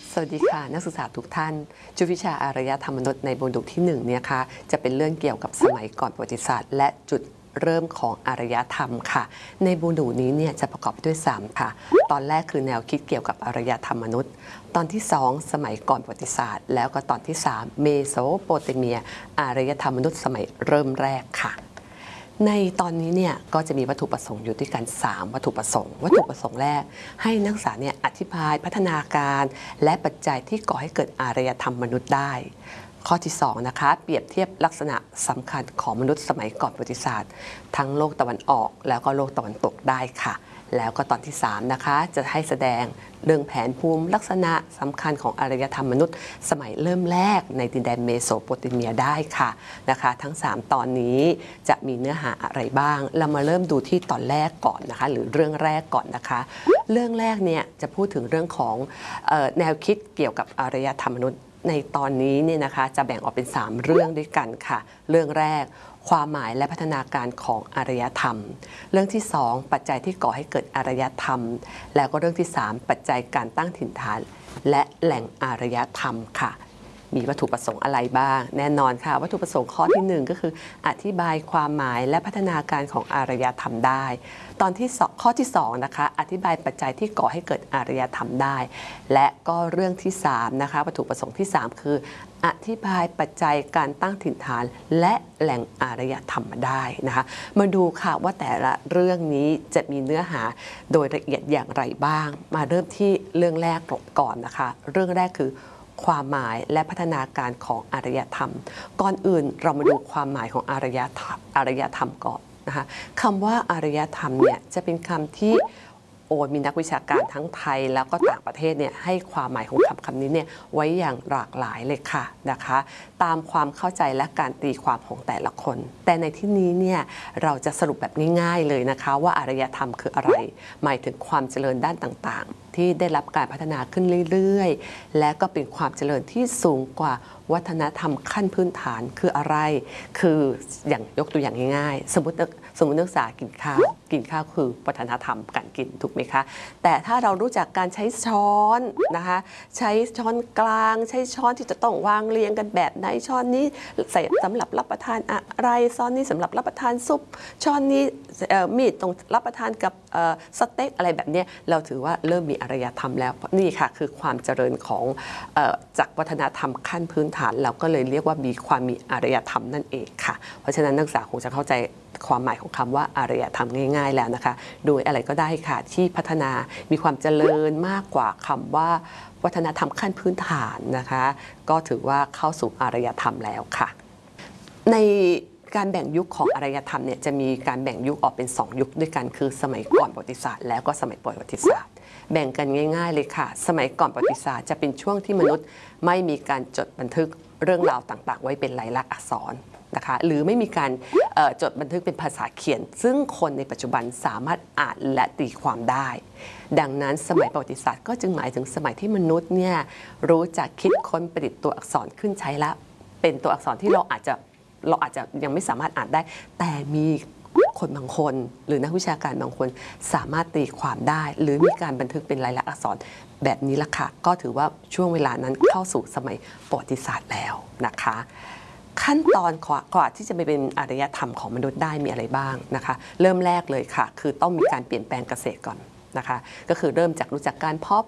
สวัสดีค่ะนักศึกษาทุกท่านจุดวิชาอารยธรรมมนุษย์ในโมดูลที่1เนี่ยค่ะจะเป็นเรื่องเกี่ยวกับสมัยก่อนประวัติศาสตร์และจุดเริ่มของอารยธรรมค่ะในโมดูลนี้เนี่ยจะประกอบด้วย3ค่ะตอนแรกคือแนวคิดเกี่ยวกับอารยธรรมมนุษย์ตอนที่2สมัยก่อนประวัติศาสตร์แล้วก็ตอนที่3เมโสโปเตเมียอารยธรรมมนุษย์สมัยเริ่มแรกค่ะในตอนนี้เนี่ยก็จะมีวัตถุประสงค์อยู่ด้วยกัน3วัตถุประสงค์วัตถุประสงค์แรกให้นักศึกษาเนี่ยอธิบายพัฒนาการและปัจจัยที่ก่อให้เกิดอารยธรรมมนุษย์ได้ข้อที่2นะคะเปรียบเทียบลักษณะสำคัญของมนุษย์สมัยก่อนประวัติศาสตร์ทั้งโลกตะวันออกแล้วก็โลกตะวันตกได้ค่ะแล้วก็ตอนที่3นะคะจะให้แสดงเรื่องแผนภูมิลักษณะสำคัญของอารยธรรมมนุษย์สมัยเริ่มแรกในดินแดนเมโสโปเตเมียได้ค่ะนะคะทั้ง3ตอนนี้จะมีเนื้อหาอะไรบ้างเรามาเริ่มดูที่ตอนแรกก่อนนะคะหรือเรื่องแรกก่อนนะคะเรื่องแรกเนี่ยจะพูดถึงเรื่องของแนวคิดเกี่ยวกับอารยธรรมมนุษย์ในตอนนี้เนี่ยนะคะจะแบ่งออกเป็น3เรื่องด้วยกันค่ะเรื่องแรกความหมายและพัฒนาการของอารยธรรมเรื่องที่2ปัจจัยที่ก่อให้เกิดอารยธรรมแล้วก็เรื่องที่3ปัจจัยการตั้งถิ่นฐานและแหล่งอารยธรรมค่ะมีวัตถุประสงค์อะไรบ้างแน่นอนค่ะวัตถุประสงค์ข้อที่1ก็คืออธิบายความหมายและพัฒนาการของอารยธรรมได้ตอนที่ข้อที่2นะคะอธิบายปัจจัยที่ก่อให้เกิดอารยธรรมได้และก็เรื่องที่3นะคะวัตถุประสงค์ที่3คืออธิบายปัจจัยการตั้งถิ่นฐานและแหล่งอารยธรรมได้นะคะมาดูค่ะว่าแต่ละเรื่องนี้จะมีเนื้อหาโดยละเอียดอย่างไรบ้างมาเริ่มที่เรื่องแรกก่อนนะคะเรื่องแรกคือความหมายและพัฒนาการของอารยธรรมก่อนอื่นเรามาดูความหมายของอารยธรรมก่อนนะคะคำว่าอารยธรรมเนี่ยจะเป็นคำที่มีนักวิชาการทั้งไทยแล้วก็ต่างประเทศเนี่ยให้ความหมายของคำนี้เนี่ยไว้อย่างหลากหลายเลยค่ะนะคะตามความเข้าใจและการตีความของแต่ละคนแต่ในที่นี้เนี่ยเราจะสรุปแบบง่ายๆเลยนะคะว่าอารยธรรมคืออะไรหมายถึงความเจริญด้านต่างๆที่ได้รับการพัฒนาขึ้นเรื่อยๆและก็เป็นความเจริญที่สูงกว่าวัฒนธรรมขั้นพื้นฐานคืออะไรคืออย่างยกตัวอย่างง่ายๆสมมตินักศึกษากินข้าวคือวัฒนธรรมการกินถูกไหมคะแต่ถ้าเรารู้จักการใช้ช้อนนะคะใช้ช้อนกลางใช้ช้อนที่จะต้องวางเรียงกันแบบไหนช้อนนี้ใส่สำหรับรับประทานอะไรช้อนนี้สำหรับรับประทานซุปช้อนนี้มีดตรงรับประทานกับสเต็กอะไรแบบนี้เราถือว่าเริ่มมีอารยธรรมแล้วนี่ค่ะคือความเจริญของจากวัฒนธรรมขั้นพื้นฐานเราก็เลยเรียกว่ามีอารยธรรมนั่นเองค่ะเพราะฉะนั้นนักศึกษาคงจะเข้าใจความหมายของคำว่าอารยธรรมง่ายๆแล้วนะคะโดยอะไรก็ได้ค่ะที่พัฒนามีความเจริญมากกว่าคำว่าวัฒนธรรมขั้นพื้นฐานนะคะก็ถือว่าเข้าสู่อารยธรรมแล้วค่ะในการแบ่งยุคของอารยธรรมเนี่ยจะมีการแบ่งยุคออกเป็น2ยุคด้วยกันคือสมัยก่อนประวัติศาสตร์แล้วก็สมัยประวัติศาสตร์แบ่งกันง่ายๆเลยค่ะสมัยก่อนประวัติศาสตร์จะเป็นช่วงที่มนุษย์ไม่มีการจดบันทึกเรื่องราวต่างๆไว้เป็นลายลักษณ์อักษรนะคะหรือไม่มีการจดบันทึกเป็นภาษาเขียนซึ่งคนในปัจจุบันสามารถอ่านและตีความได้ดังนั้นสมัยประวัติศาสตร์ก็จึงหมายถึงสมัยที่มนุษย์เนี่ยรู้จักคิดค้นประดิษฐ์ตัวอักษรขึ้นใช้ละเป็นตัวอักษรที่เราอาจจะยังไม่สามารถอ่านได้แต่มีคนบางคนหรือนักวิชาการบางคนสามารถตีความได้หรือมีการบันทึกเป็นลายลักษณ์อักษรแบบนี้ละค่ะก็ถือว่าช่วงเวลานั้นเข้าสู่สมัยประวัติศาสตร์แล้วนะคะขั้นตอนกว่าที่จะไปเป็นอารยธรรมของมนุษย์ได้มีอะไรบ้างนะคะเริ่มแรกเลยค่ะคือต้องมีการเปลี่ยนแปลงเกษตรก่อนนะคะก็คือเริ่มจากรู้จักการเพาะ